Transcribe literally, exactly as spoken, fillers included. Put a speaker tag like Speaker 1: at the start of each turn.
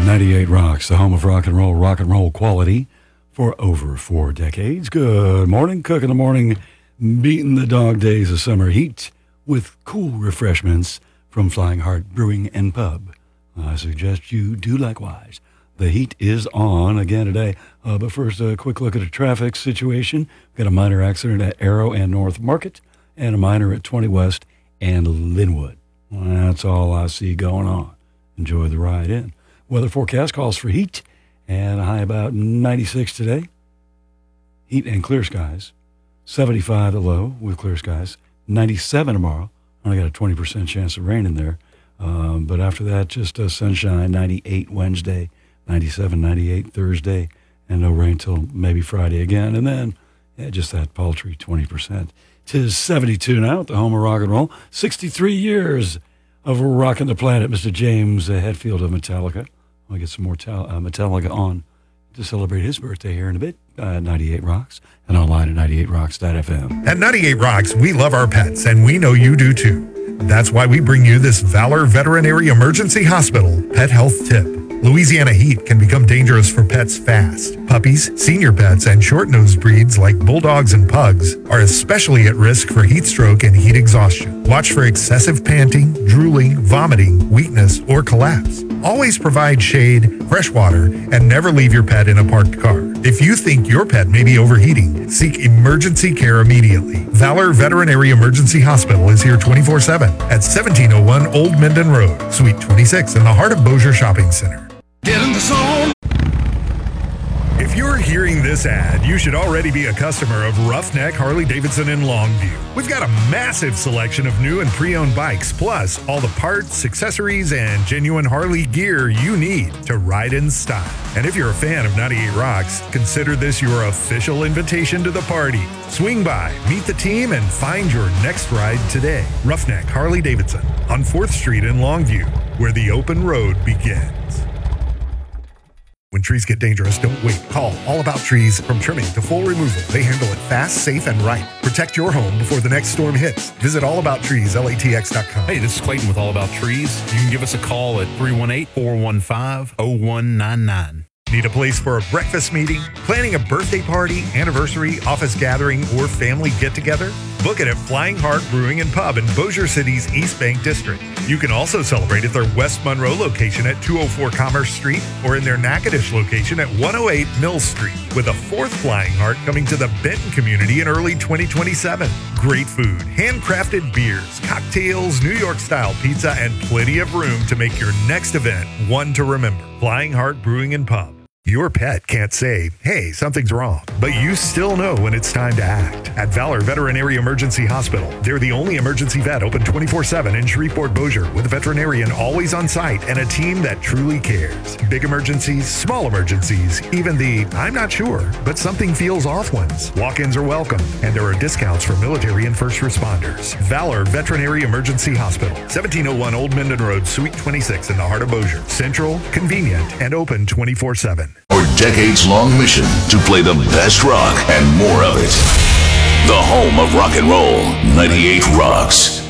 Speaker 1: ninety-eight Rocks, the home of rock and roll, rock and roll quality for over four decades. Good morning, Cook in the morning, beating the dog days of summer heat with cool refreshments from Flying Heart Brewing and Pub. I suggest you do likewise. The heat is on again today, uh, but first a quick look at the traffic situation. We've got a minor accident at Arrow and North Market and a minor at twenty West and Linwood. Well, that's all I see going on. Enjoy the ride in. Weather forecast calls for heat and a high about ninety-six today. Heat and clear skies. seventy-five the low with clear skies. ninety-seven tomorrow. Only got a twenty percent chance of rain in there. Um, but after that, just uh, sunshine. ninety-eight Wednesday, ninety-seven, ninety-eight Thursday, and no rain till maybe Friday again. And then, yeah, just that paltry twenty percent. Tis seventy-two now at the home of rock and roll. sixty-three years of rocking the planet, Mister James uh, Hetfield of Metallica. I'll get some more tal- uh, Metallica on to celebrate his birthday here in a bit. Uh, ninety-eight Rocks and online at ninety-eight rocks dot f m.
Speaker 2: At ninety-eight Rocks, we love our pets, and we know you do too. That's why we bring you this Valor Veterinary Emergency Hospital Pet Health Tip. Louisiana heat can become dangerous for pets fast. Puppies, senior pets, and short-nosed breeds like bulldogs and pugs are especially at risk for heat stroke and heat exhaustion. Watch for excessive panting, drooling, vomiting, weakness, or collapse. Always provide shade, fresh water, and never leave your pet in a parked car. If you think your pet may be overheating, seek emergency care immediately. Valor Veterinary Emergency Hospital is here twenty-four seven at seventeen oh one Old Minden Road, Suite twenty-six in the heart of Bossier Shopping Center.
Speaker 3: Get in the zone.
Speaker 2: If you're hearing this ad, you should already be a customer of Roughneck Harley-Davidson in Longview. We've got a massive selection of new and pre-owned bikes, plus all the parts, accessories, and genuine Harley gear you need to ride in style. And if you're a fan of ninety-eight Rocks, consider this your official invitation to the party. Swing by, meet the team, and find your next ride today. Roughneck Harley-Davidson on fourth Street in Longview, where the open road begins. When trees get dangerous, don't wait. Call All About Trees. From trimming to full removal, they handle it fast, safe, and right. Protect your home before the next storm hits. Visit all about trees l a t x dot com.
Speaker 4: Hey, this is Clayton with All About Trees. You can give us a call at three one eight, four one five, zero one nine nine.
Speaker 2: Need a place for a breakfast meeting, planning a birthday party, anniversary, office gathering, or family get-together? Book it at Flying Heart Brewing and Pub in Bossier City's East Bank District. You can also celebrate at their West Monroe location at two oh four Commerce Street or in their Natchitoches location at one oh eight Mill Street, with a fourth Flying Heart coming to the Benton community in early twenty twenty-seven. Great food, handcrafted beers, cocktails, New York-style pizza, and plenty of room to make your next event one to remember. Flying Heart Brewing and Pub. Your pet can't say, hey, something's wrong, but you still know when it's time to act. At Valor Veterinary Emergency Hospital, they're the only emergency vet open twenty-four seven in Shreveport-Bossier, with a veterinarian always on site and a team that truly cares. Big emergencies, small emergencies, even the I'm not sure, but something feels off ones. Walk-ins are welcome, and there are discounts for military and first responders. Valor Veterinary Emergency Hospital, seventeen oh one Old Minden Road, Suite twenty-six in the heart of Bossier. Central, convenient, and open twenty-four seven.
Speaker 5: Our decades-long mission to play the best rock and more of it. The home of rock and roll, ninety-eight Rocks.